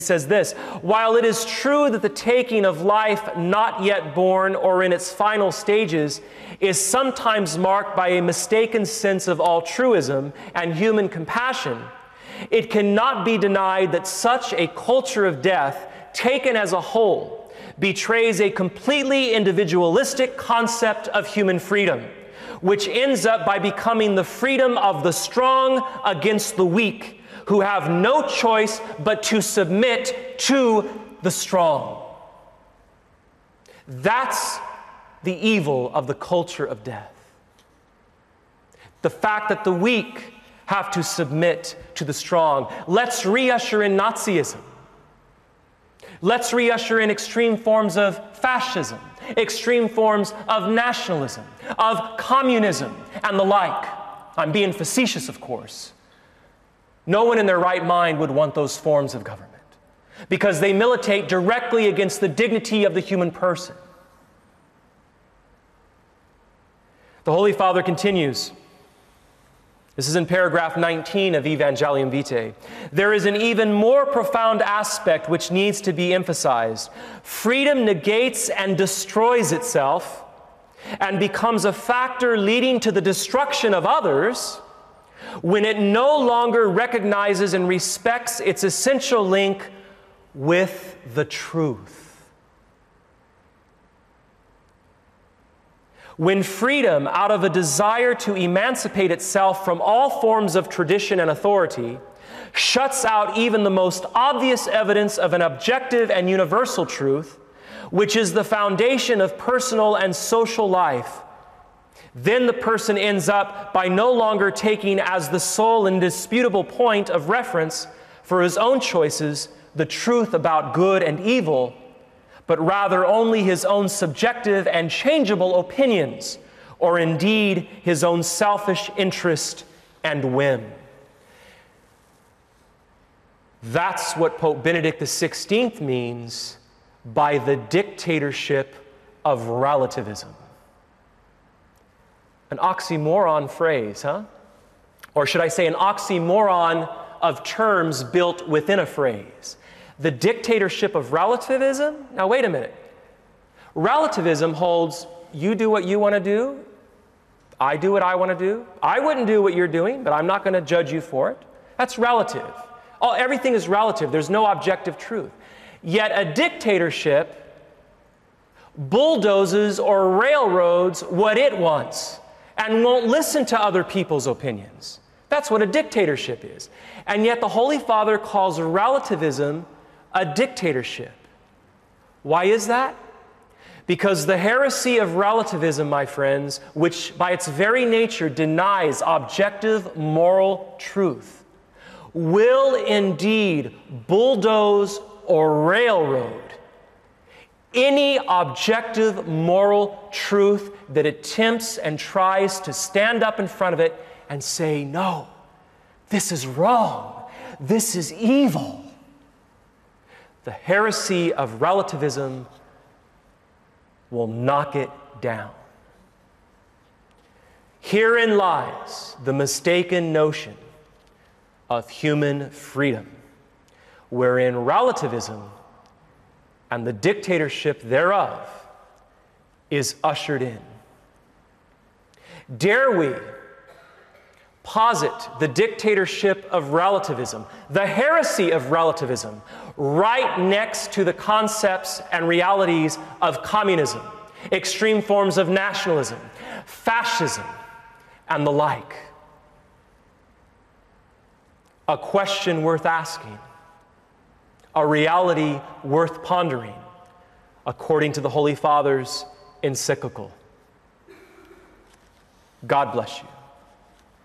says this: while it is true that the taking of life not yet born or in its final stages is sometimes marked by a mistaken sense of altruism and human compassion, it cannot be denied that such a culture of death, taken as a whole, betrays a completely individualistic concept of human freedom, which ends up by becoming the freedom of the strong against the weak, who have no choice but to submit to the strong. That's the evil of the culture of death. The fact that the weak have to submit to the strong. Let's re-usher in Nazism. Let's re-usher in extreme forms of fascism, extreme forms of nationalism, of communism, and the like. I'm being facetious, of course. No one in their right mind would want those forms of government because they militate directly against the dignity of the human person. The Holy Father continues. This is in paragraph 19 of Evangelium Vitae. There is an even more profound aspect which needs to be emphasized. Freedom negates and destroys itself and becomes a factor leading to the destruction of others when it no longer recognizes and respects its essential link with the truth. When freedom, out of a desire to emancipate itself from all forms of tradition and authority, shuts out even the most obvious evidence of an objective and universal truth, which is the foundation of personal and social life, then the person ends up by no longer taking as the sole indisputable point of reference for his own choices the truth about good and evil, but rather only his own subjective and changeable opinions, or indeed his own selfish interest and whim. That's what Pope Benedict XVI means by the dictatorship of relativism. An oxymoron phrase, huh? Or should I say an oxymoron of terms built within a phrase. The dictatorship of relativism? Now wait a minute. Relativism holds you do what you want to do, I do what I want to do. I wouldn't do what you're doing, but I'm not going to judge you for it. That's relative. Everything is relative. There's no objective truth. Yet a dictatorship bulldozes or railroads what it wants and won't listen to other people's opinions. That's what a dictatorship is. And yet the Holy Father calls relativism a dictatorship. Why is that? Because the heresy of relativism, my friends, which by its very nature denies objective moral truth, will indeed bulldoze or railroad any objective moral truth that attempts and tries to stand up in front of it and say, no, this is wrong, this is evil. The heresy of relativism will knock it down. Herein lies the mistaken notion of human freedom, wherein relativism and the dictatorship thereof is ushered in. Dare we posit the dictatorship of relativism, the heresy of relativism, right next to the concepts and realities of communism, extreme forms of nationalism, fascism, and the like? A question worth asking, a reality worth pondering, according to the Holy Father's encyclical. God bless you.